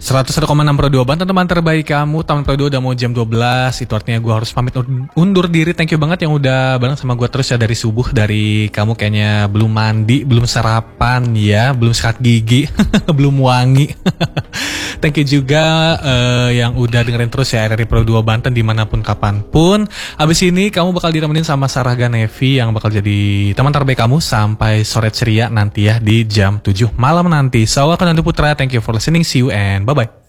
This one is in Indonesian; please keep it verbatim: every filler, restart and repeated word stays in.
seratus satu koma enam Pro dua Banten, teman terbaik kamu. Taman Pro dua udah mau jam dua belas. Itu artinya gue harus pamit undur diri. Thank you banget yang udah bareng sama gue terus ya dari subuh. Dari kamu kayaknya belum mandi, belum sarapan ya, belum sikat gigi, belum wangi. Thank you juga uh, yang udah dengerin terus ya R R I Pro dua Banten dimanapun kapanpun. Abis ini kamu bakal ditemenin sama Sarah Ganevi yang bakal jadi teman terbaik kamu sampai sore ceria nanti ya di jam tujuh malam nanti. So, aku Nando Putra, thank you for listening, see you and bye-bye.